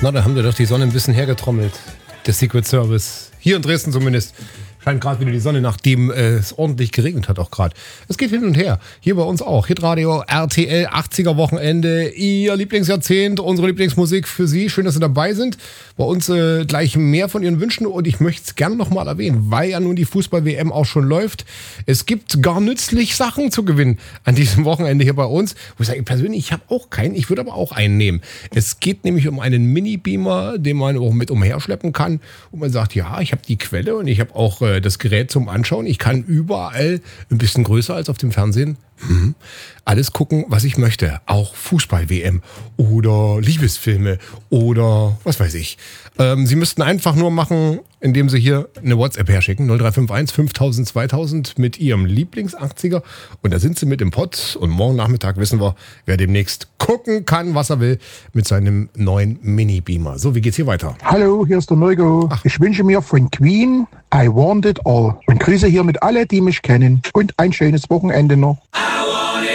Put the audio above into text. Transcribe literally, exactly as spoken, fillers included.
Na, da haben wir doch die Sonne ein bisschen hergetrommelt. Der Secret Service. Hier in Dresden zumindest. Scheint gerade wieder die Sonne, nachdem äh, es ordentlich geregnet hat auch gerade. Es geht hin und her. Hier bei uns auch. Hitradio, R T L, achtziger Wochenende. Ihr Lieblingsjahrzehnt, unsere Lieblingsmusik für Sie. Schön, dass Sie dabei sind. Bei uns äh, gleich mehr von Ihren Wünschen. Und ich möchte es gerne nochmal erwähnen, weil ja nun die Fußball-W M auch schon läuft. Es gibt gar nützlich Sachen zu gewinnen an diesem Wochenende hier bei uns. Wo ich sage, persönlich, ich habe auch keinen. Ich würde aber auch einen nehmen. Es geht nämlich um einen Mini-Beamer, den man auch mit umherschleppen kann. Und man sagt, ja, ich habe die Quelle und ich habe auch äh, das Gerät zum Anschauen. Ich kann überall ein bisschen größer als auf dem Fernsehen hm, alles gucken, was ich möchte. Auch Fußball-W M oder Liebesfilme oder was weiß ich. Ähm, Sie müssten einfach nur machen, indem Sie hier eine WhatsApp herschicken. null drei fünf eins fünftausend zweitausend mit Ihrem Lieblings-achtziger. Und da sind Sie mit im Pott. Und morgen Nachmittag wissen wir, wer demnächst gucken kann, was er will, mit seinem neuen Mini-Beamer. So, wie geht's hier weiter? Hallo, hier ist der Neugo. Ach. Ich wünsche mir von Queen I Want It All. Und grüße hiermit alle, die mich kennen. Und ein schönes Wochenende noch.